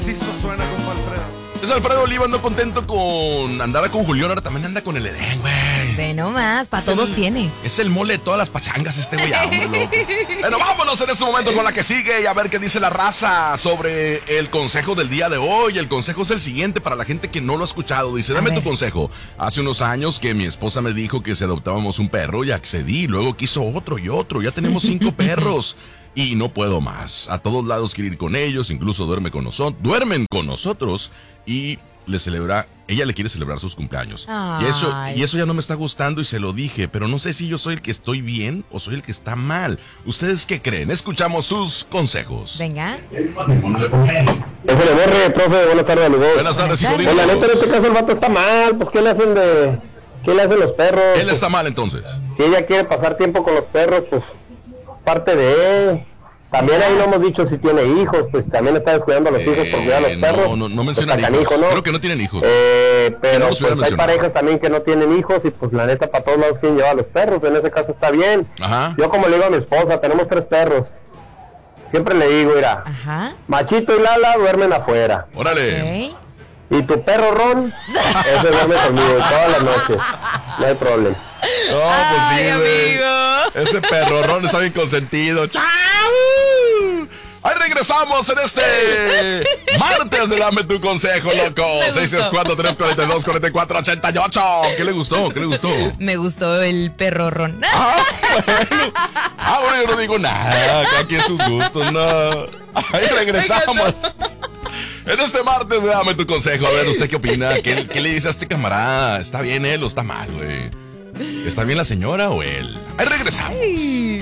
Sí, eso suena como Alfredo. Es Alfredo Oliva, ando contento con andar con Julián, ahora también anda con el Edén, güey. Ve nomás, para todos tiene. Es el mole de todas las pachangas este güey. Bueno, vámonos en este momento con la que sigue y a ver qué dice la raza sobre el consejo del día de hoy. El consejo es el siguiente para la gente que no lo ha escuchado. Dice, dame tu consejo. Hace unos años que mi esposa me dijo que si adoptábamos un perro y accedí. Luego quiso otro y otro. Ya tenemos 5 perros. Y no puedo más. A todos lados quiero ir con ellos, incluso duermen con nosotros y ella le quiere celebrar sus cumpleaños. Y eso ya no me está gustando y se lo dije, pero no sé si yo soy el que estoy bien o soy el que está mal. ¿Ustedes qué creen? Escuchamos sus consejos. Venga. Eso le borre, profe. Buenas tardes, amigos. Buenas tardes, hijo de Pues la neta, en este caso el vato está mal. Pues ¿qué le hacen los perros? Él está mal entonces. Si ella quiere pasar tiempo con los perros, pues parte de él. También ahí lo hemos dicho, si tiene hijos, pues también está descuidando a los hijos por cuidar a los perros. No mencionan pues, hijos. ¿no? Creo que no tienen hijos. Pero pues, hay parejas también que no tienen hijos y pues la neta para todos lados quieren llevar a los perros. En ese caso está bien. Ajá. Yo como le digo a mi esposa, tenemos 3 perros. Siempre le digo, mira, Machito y Lala duermen afuera. Órale. Y tu perro Ron, ese duerme conmigo todas las noches. No hay problema. No, pues sí, amigo. Ese perro Ron está bien consentido. ¡Chao! Ahí regresamos en este martes de Dame tu Consejo, loco. 664-342-4488. ¿Qué le gustó? Me gustó el perro Ron. Bueno, yo no digo nada. Cada quien sus gustos, no. Ahí regresamos. En este martes de Dame tu Consejo. A ver, ¿usted qué opina? ¿Qué le dice a este camarada? ¿Está bien él o está mal, güey? ¿Está bien la señora o él? Ahí regresamos.